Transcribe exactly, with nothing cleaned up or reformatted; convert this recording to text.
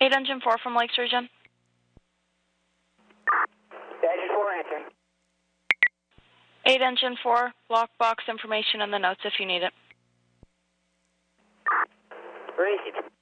eight Engine four from Lakes Region. Engine four answering. eight Engine four, lockbox information in the notes if you need it. Where is it?